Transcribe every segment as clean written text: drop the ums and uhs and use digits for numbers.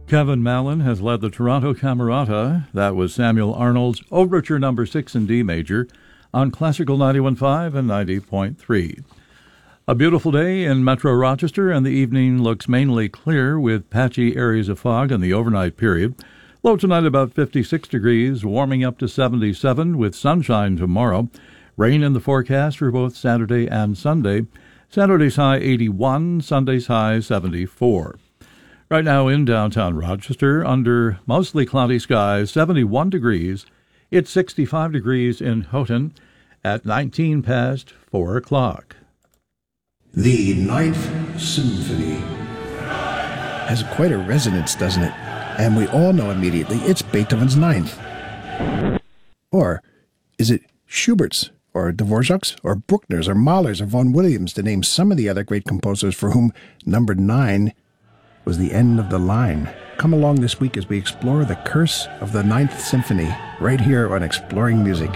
Kevin Mallon has led the Toronto Camerata. That was Samuel Arnold's Overture No. 6 in D major on Classical 91.5 and 90.3. A beautiful day in Metro Rochester, and the evening looks mainly clear with patchy areas of fog in the overnight period. Low tonight about 56 degrees, warming up to 77 with sunshine tomorrow. Rain in the forecast for both Saturday and Sunday. Saturday's high 81, Sunday's high 74. Right now in downtown Rochester, under mostly cloudy skies, 71 degrees. It's 65 degrees in Houghton at 19 past 4 o'clock. The Ninth Symphony has quite a resonance, doesn't it? And we all know immediately it's Beethoven's Ninth. Or is it Schubert's, or Dvorak's, or Bruckner's, or Mahler's, or Vaughan Williams, to name some of the other great composers for whom number 9 was the end of the line? Come along this week as we explore the curse of the Ninth Symphony, right here on Exploring Music.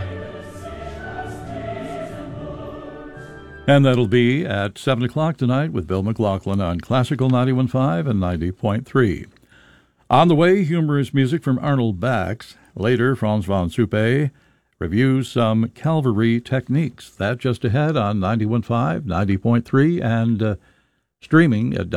And that'll be at 7 o'clock tonight with Bill McLaughlin on Classical 91.5 and 90.3. On the way, humorous music from Arnold Bax. Later, Franz von Suppe reviews some cavalry techniques. That just ahead on 91.5, 90.3, and streaming at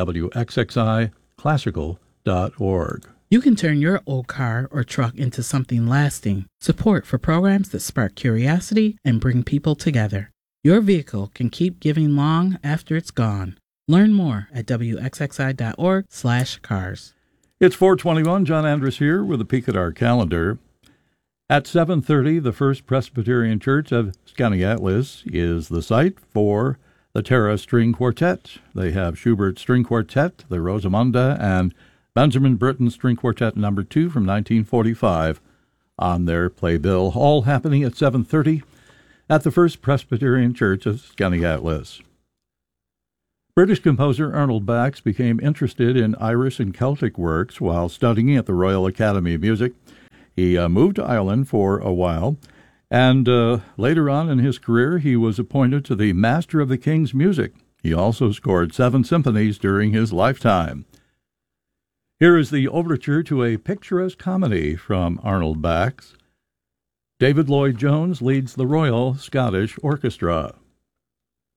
WXXIClassical.org. You can turn your old car or truck into something lasting. Support for programs that spark curiosity and bring people together. Your vehicle can keep giving long after it's gone. Learn more at WXXI.org/cars. It's 4:21. John Andrus here with a peek at our calendar. At 7:30, the First Presbyterian Church of Skaneateles is the site for the Terra String Quartet. They have Schubert String Quartet, the Rosamunde, and Benjamin Britten String Quartet No. 2 from 1945 on their playbill, all happening at 7:30 at the First Presbyterian Church of Skaneateles. British composer Arnold Bax became interested in Irish and Celtic works while studying at the Royal Academy of Music. He moved to Ireland for a while, and later on in his career he was appointed to the Master of the King's Music. He also scored 7 symphonies during his lifetime. Here is the overture to a picturesque comedy from Arnold Bax. David Lloyd Jones leads the Royal Scottish Orchestra.